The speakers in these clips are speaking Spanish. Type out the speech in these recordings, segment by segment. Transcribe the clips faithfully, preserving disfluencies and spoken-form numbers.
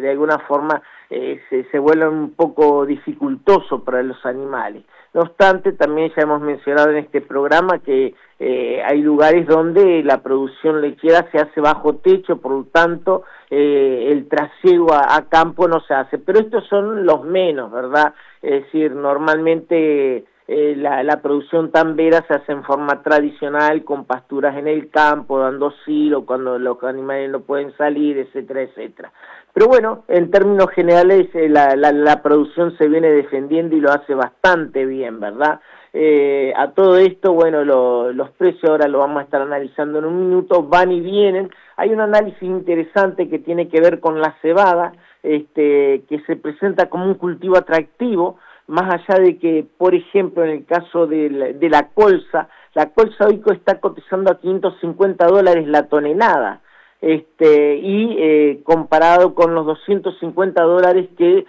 de alguna forma eh, se, se vuelve un poco dificultoso para los animales. No obstante, también ya hemos mencionado en este programa que eh, hay lugares donde la producción lechera se hace bajo techo, por lo tanto eh, el trasiego a, a campo no se hace, pero estos son los menos, ¿verdad? Es decir, normalmente eh, la, la producción tambera se hace en forma tradicional, con pasturas en el campo, dando silo cuando los animales no pueden salir, etcétera, etcétera. Pero bueno, en términos generales eh, la, la, la producción se viene defendiendo y lo hace bastante bien, ¿verdad? Eh, a todo esto, bueno, lo, los precios ahora lo vamos a estar analizando en un minuto, van y vienen. Hay un análisis interesante que tiene que ver con la cebada, este, que se presenta como un cultivo atractivo, más allá de que, por ejemplo, en el caso de la, de la colza, la colza hoy está cotizando a quinientos cincuenta dólares la tonelada, este, y eh, comparado con los doscientos cincuenta dólares que,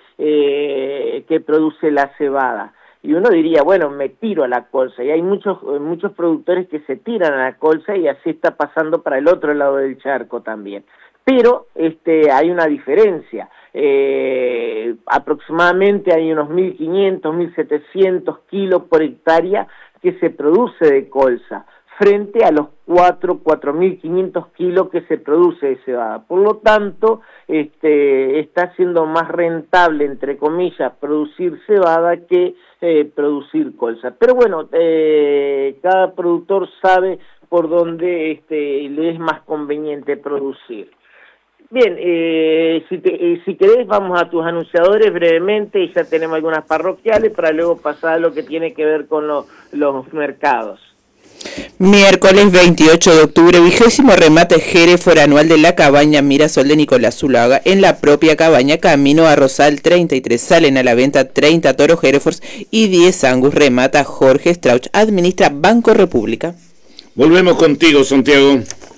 eh, que produce la cebada. Y uno diría, bueno, me tiro a la colza, y hay muchos muchos productores que se tiran a la colza y así está pasando para el otro lado del charco también. Pero este, hay una diferencia, eh, aproximadamente hay unos mil quinientos, mil setecientos kilos por hectárea que se produce de colza, frente a los cuatro, cuatro mil quinientos kilos que se produce de cebada. Por lo tanto, este, está siendo más rentable, entre comillas, producir cebada que eh, producir colza. Pero bueno, eh, cada productor sabe por dónde este, le es más conveniente producir. Bien, eh, si, te, eh, si querés vamos a tus anunciadores brevemente, y ya tenemos algunas parroquiales para luego pasar a lo que tiene que ver con lo, los mercados. Miércoles veintiocho de octubre, vigésimo remate Hereford anual de la cabaña Mirasol de Nicolás Zuluaga. En la propia cabaña, camino a Rosal treinta y tres, salen a la venta treinta toros Hereford y diez Angus. Remata Jorge Strauch, administra Banco República. Volvemos contigo, Santiago.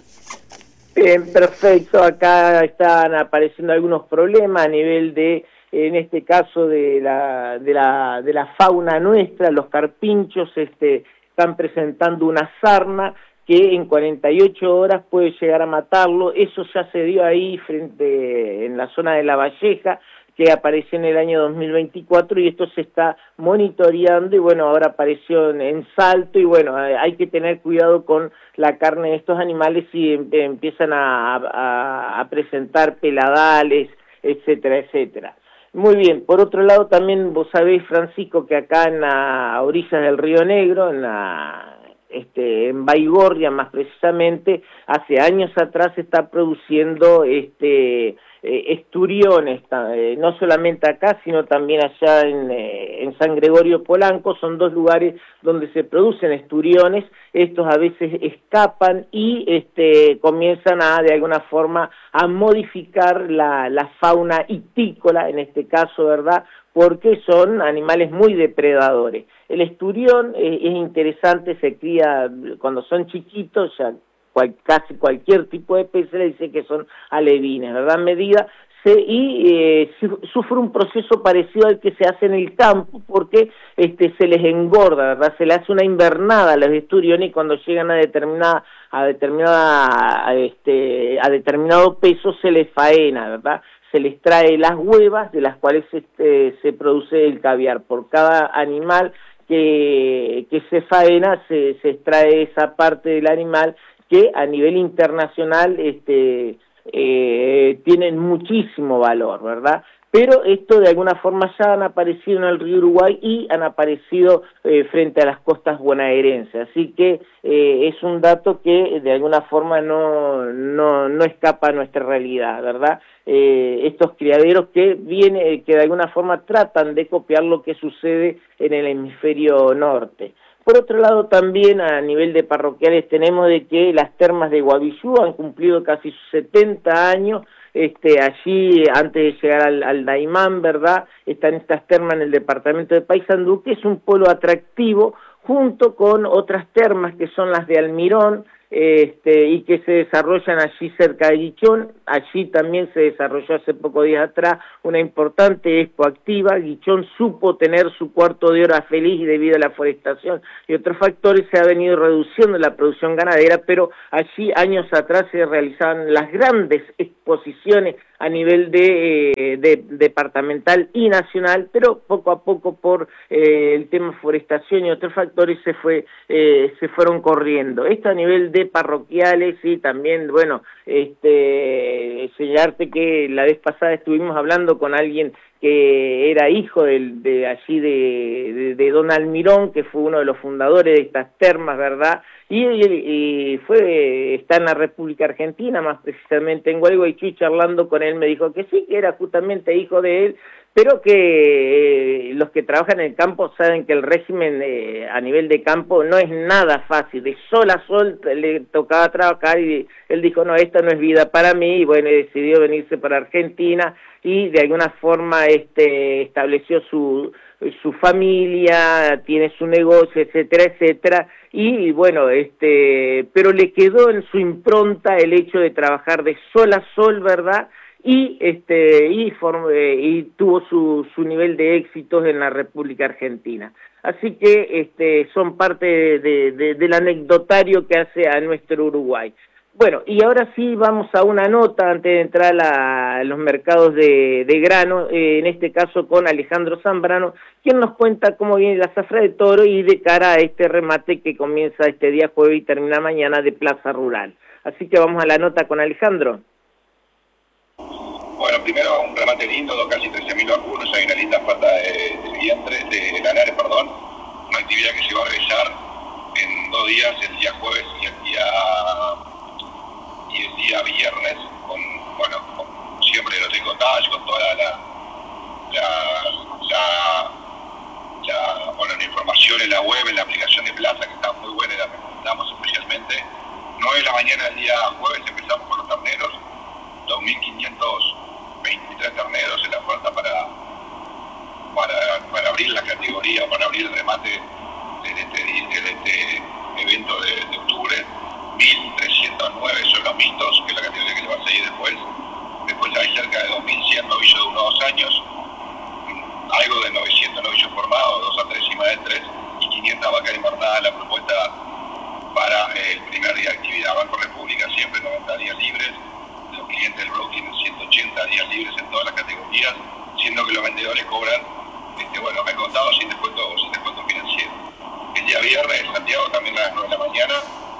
Bien, perfecto. Acá están apareciendo algunos problemas a nivel de, en este caso, de la, de la, de la fauna nuestra. Los carpinchos este, están presentando una sarna que en cuarenta y ocho horas puede llegar a matarlo. Eso ya se dio ahí frente en la zona de La Valleja, que apareció en el año dos mil veinticuatro, y esto se está monitoreando, y bueno, ahora apareció en, en Salto, y bueno, hay que tener cuidado con la carne de estos animales si em, empiezan a, a, a presentar peladales, etcétera, etcétera. Muy bien, por otro lado también vos sabéis, Francisco, que acá en la orillas del Río Negro, en la... Este, en Baigorria más precisamente, hace años atrás se está produciendo este, eh, esturiones, eh, no solamente acá, sino también allá en, eh, en San Gregorio Polanco. Son dos lugares donde se producen esturiones. Estos a veces escapan y este, comienzan a, de alguna forma, a modificar la, la fauna ictícola, en este caso, ¿verdad?, porque son animales muy depredadores. El esturión eh, es interesante, se cría cuando son chiquitos, ya cual, casi cualquier tipo de pez se le dice que son alevines, ¿verdad? Medida, se, y eh, sufre un proceso parecido al que se hace en el campo, porque este, se les engorda, ¿verdad? Se le hace una invernada a los esturiones, y cuando llegan a determinada, a determinada, a, este, a determinado peso se les faena, ¿verdad? Se les trae las huevas de las cuales este, se produce el caviar. Por cada animal que, que se faena, se, se extrae esa parte del animal que a nivel internacional este, eh, tienen muchísimo valor, ¿verdad? Pero esto de alguna forma ya han aparecido en el río Uruguay y han aparecido eh, frente a las costas bonaerenses. Así que eh, es un dato que de alguna forma no, no, no escapa a nuestra realidad, ¿verdad? Eh, estos criaderos que, viene, que de alguna forma tratan de copiar lo que sucede en el hemisferio norte. Por otro lado, también a nivel de parroquiales tenemos de que las termas de Guavillú han cumplido casi sus setenta años. Este, allí, antes de llegar al, al Daimán, ¿verdad?, están estas termas en el departamento de Paysandú, que es un polo atractivo, junto con otras termas que son las de Almirón, este, y que se desarrollan allí cerca de Guichón. Allí también se desarrolló hace pocos días atrás una importante expo activa. Guichón supo tener su cuarto de hora feliz, y debido a la forestación y otros factores se ha venido reduciendo la producción ganadera, pero allí años atrás se realizaban las grandes exposiciones a nivel de, eh, eh, de, departamental y nacional, pero poco a poco por eh, el tema forestación y otros factores se fue eh, se fueron corriendo. Esto a nivel de parroquiales y también, bueno, este señalarte que la vez pasada estuvimos hablando con alguien que era hijo de, de allí de, de, de don Almirón, que fue uno de los fundadores de estas termas, ¿verdad? Y, y, y fue, está en la República Argentina, más precisamente en Gualeguaychú, y charlando con él me dijo que sí, que era justamente hijo de él, pero que eh, los que trabajan en el campo saben que el régimen eh, a nivel de campo no es nada fácil, de sol a sol le tocaba trabajar y él dijo, no, esta no es vida para mí, y bueno, decidió venirse para Argentina y de alguna forma este estableció su su familia, tiene su negocio, etcétera, etcétera, y bueno, este, pero le quedó en su impronta el hecho de trabajar de sol a sol, ¿verdad?, y este y, form, y tuvo su, su nivel de éxitos en la República Argentina. Así que este son parte de, de, de, del anecdotario que hace a nuestro Uruguay. Bueno, y ahora sí vamos a una nota antes de entrar a, a los mercados de, de grano, eh, en este caso con Alejandro Zambrano, quien nos cuenta cómo viene la zafra de toro y de cara a este remate que comienza este día jueves y termina mañana de Plaza Rural. Así que vamos a la nota con Alejandro. Bueno, primero un remate lindo, casi trece mil vacunos, hay una linda pata de, de vientre, de lanares, perdón, una actividad que se va a realizar en dos días, el día jueves y el día... y el día viernes, con, bueno, con siempre los tricotajes, con toda la, la, la, la, bueno, la información en la web, en la aplicación de Plaza, que está muy buena y la recomendamos especialmente. nueve de la mañana del día jueves empezamos con los terneros, dos mil quinientos veintitrés terneros en la oferta para, para, para abrir la categoría, para abrir el remate de este, de este evento de, de octubre. mil trescientos nueve son los mixtos, que es la categoría que le va a seguir después. Después hay cerca de dos mil cien novillos de uno a dos años, algo de novecientos novillos formados, dos a tres y maestres, y quinientas vacas invernada. La propuesta para el primer día de actividad. Banco República siempre noventa días libres, los clientes del broker tienen ciento ochenta días libres en todas las categorías, siendo que los vendedores cobran, este, bueno, me he contado sin descuento, sin descuento financiero. El día viernes, Santiago, también a las nueve de la mañana,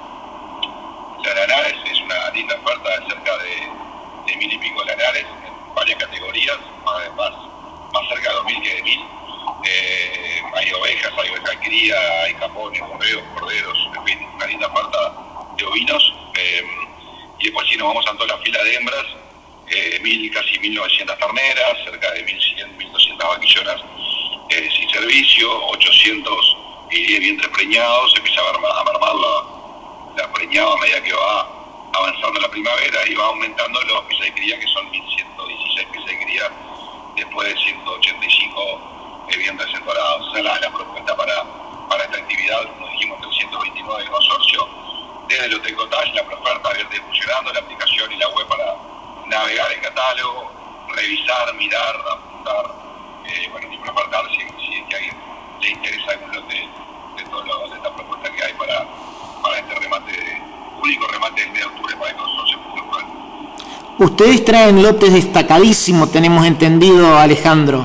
la Lanares es una linda oferta de cerca de, de mil y pico Lanares en varias categorías, más, más, más cerca de dos mil que de mil. Eh, hay ovejas, hay oveja cría, hay capones, correos, corderos, en fin, una linda oferta de ovinos. Eh, y después si nos vamos a toda la fila de hembras, eh, mil, casi mil novecientas terneras, cerca de mil cien, mil doscientas vaquillonas eh, sin servicio, ochocientos y vientres preñados, empieza a armar, a armar la la preñada a medida que va avanzando la primavera y va aumentando los piezas de cría, que son mil ciento dieciséis piezas de cría, después de ciento ochenta y cinco eh, vientres entorados. Esa es la, la propuesta para, para esta actividad, como dijimos, trescientos veintinueve de consorcio. Desde los tricotajes, la propuesta abierta y funcionando, la aplicación y la web para navegar el catálogo, revisar, mirar, apuntar, eh, bueno, y preparar si, si es que a alguien le interesa algún lote de, de toda esta propuesta que hay para para este remate, único remate del mes de octubre para el consorcio Rural. Ustedes traen lotes destacadísimos, tenemos entendido, Alejandro.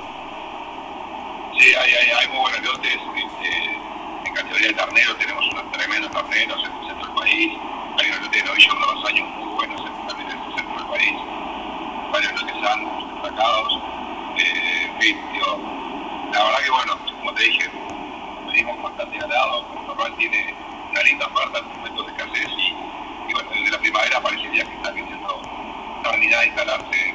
Sí, hay, hay, hay muy buenos lotes, este, en categoría de ternero tenemos unos tremendos terneros en el centro del país, hay unos lotes de novillos de dos años muy buenos también en el centro del país, varios lotes sanos, destacados, eh, en fin, digo, la verdad que bueno, como te dije, venimos bastante ganados, el Rural tiene una linda oferta en momentos de escasez y, y bueno, desde la primavera parecería que está queriendo terminar de instalarse.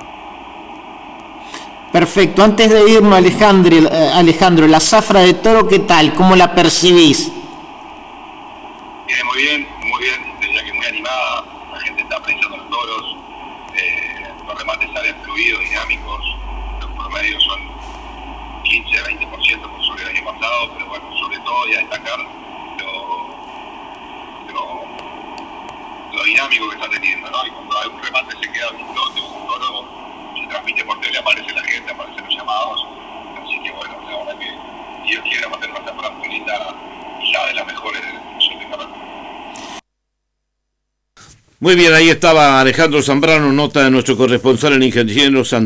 Perfecto, antes de irnos, Alejandro, eh, Alejandro, la zafra de toro, ¿qué tal? ¿Cómo la percibís? Viene muy bien, muy bien, diría que muy animada, la gente está apreciando los toros, eh, los remates salen fluidos, dinámicos, los promedios son quince a veinte por ciento por sobre el año pasado, pero bueno, sobre todo y a destacar Lo, lo, lo dinámico que está teniendo, ¿no? Y cuando algún remate se queda un lote o un toro, se transmite por tele, aparece la gente, aparecen los llamados, así que bueno, la verdad que Dios quiera mantener una temporada muy linda, quizá de las mejores del sur de Caracas. Muy bien, ahí estaba Alejandro Zambrano, nota de nuestro corresponsal en Ingenieros Santiago.